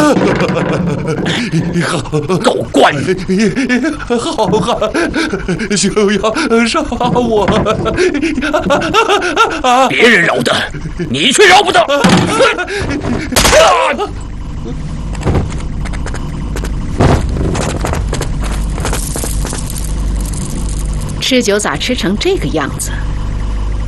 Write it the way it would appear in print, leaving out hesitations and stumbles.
狗官， 好汉，休要杀我！ 别人饶得，你却饶不得！ 吃酒咋吃成这个样子？